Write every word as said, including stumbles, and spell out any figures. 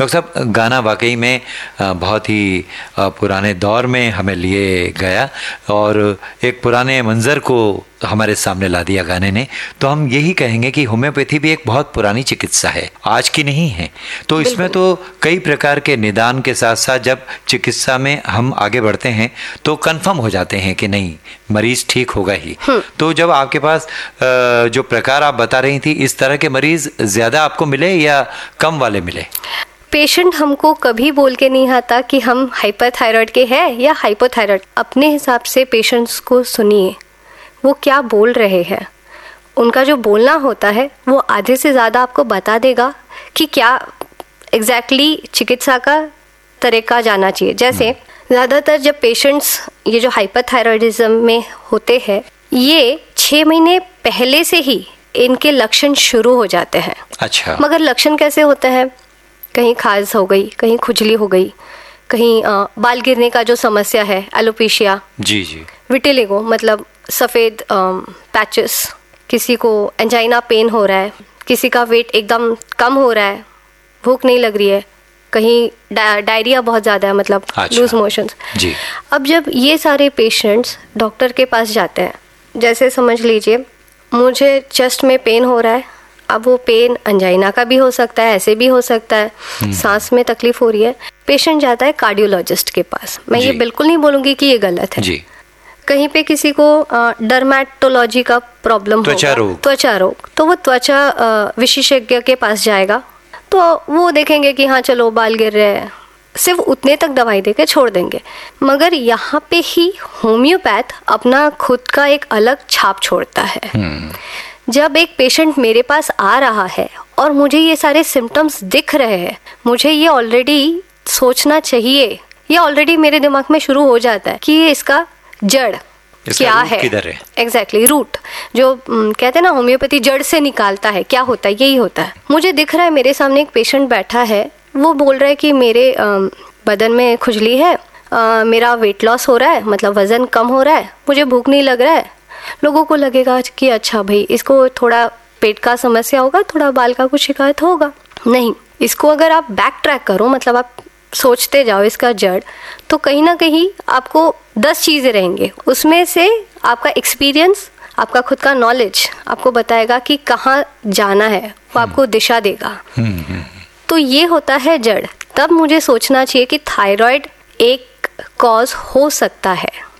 Doctor साहब, गाना वाकई में बहुत ही पुराने दौर में हमें लिए गया और एक पुराने मंजर को हमारे सामने ला दिया गाने ने। तो हम यही कहेंगे कि होम्योपैथी भी एक बहुत पुरानी चिकित्सा है, आज की नहीं है। तो इसमें तो कई प्रकार के निदान के साथ साथ जब चिकित्सा में हम आगे बढ़ते हैं तो कंफर्म हो जाते हैं कि नहीं, मरीज ठीक होगा ही। तो जब आपके पास जो प्रकार आप बता रही थी, इस तरह के मरीज ज्यादा आपको मिले या कम वाले मिले? पेशेंट हमको कभी बोल के नहीं आता कि हम हाइपरथायराइड के हैं या हाइपोथायराइड। अपने हिसाब से पेशेंट्स को सुनिए, वो क्या बोल रहे हैं। उनका जो बोलना होता है वो आधे से ज़्यादा आपको बता देगा कि क्या एग्जैक्टली exactly चिकित्सा का तरीका जाना चाहिए। जैसे ज़्यादातर जब पेशेंट्स ये जो हाइपरथायराइडिज्म में होते हैं, ये छः महीने पहले से ही इनके लक्षण शुरू हो जाते हैं। अच्छा। मगर लक्षण कैसे होते हैं? कहीं खाज हो गई, कहीं खुजली हो गई, कहीं आ, बाल गिरने का जो समस्या है, एलोपेशिया, जी जी, विटिलिगो मतलब सफ़ेद पैचेस, किसी को एंजाइना पेन हो रहा है, किसी का वेट एकदम कम हो रहा है, भूख नहीं लग रही है, कहीं डा, डायरिया बहुत ज़्यादा है, मतलब लूज मोशंस। जी। अब जब ये सारे पेशेंट्स डॉक्टर के पास जाते हैं, जैसे समझ लीजिए मुझे चेस्ट में पेन हो रहा है, अब वो पेन अंजाइना का भी हो सकता है, ऐसे भी हो सकता है, सांस में तकलीफ हो रही है, पेशेंट जाता है कार्डियोलॉजिस्ट के पास। मैं ये बिल्कुल नहीं बोलूँगी कि ये गलत है। जी। कहीं पे किसी को डर्मेटोलॉजी का प्रॉब्लम त्वचा रोग त्वचा रोग तो वो त्वचा विशेषज्ञ के पास जाएगा, तो वो देखेंगे कि हाँ चलो बाल गिर रहे हैं, सिर्फ उतने तक दवाई देके छोड़ देंगे। मगर यहाँ पे ही होम्योपैथ अपना खुद का एक अलग छाप छोड़ता है। जब एक पेशेंट मेरे पास आ रहा है और मुझे ये सारे सिम्टम्स दिख रहे हैं, मुझे ये ऑलरेडी सोचना चाहिए, ये ऑलरेडी मेरे दिमाग में शुरू हो जाता है कि ये इसका जड़ क्या है, किधर है एग्जैक्टली रूट, जो कहते हैं ना होम्योपैथी जड़ से निकालता है, क्या होता है, यही होता है। मुझे दिख रहा है मेरे सामने एक पेशेंट बैठा है, वो बोल रहा है कि मेरे आ, बदन में खुजली है, आ, मेरा वेट लॉस हो रहा है, मतलब वजन कम हो रहा है, मुझे भूख नहीं लग रहा है। लोगों को लगेगा कि अच्छा भाई इसको थोड़ा पेट का समस्या होगा, थोड़ा बाल का कुछ शिकायत होगा। नहीं, इसको अगर आप बैक ट्रैक करो, मतलब आप सोचते जाओ इसका जड़, तो कहीं ना कहीं आपको दस चीज़ें रहेंगे। उसमें से आपका एक्सपीरियंस, आपका खुद का नॉलेज आपको बताएगा कि कहाँ जाना है, वो आपको दिशा देगा। तो ये होता है जड़। तब मुझे सोचना चाहिए कि थायराइड एक कॉज हो सकता है।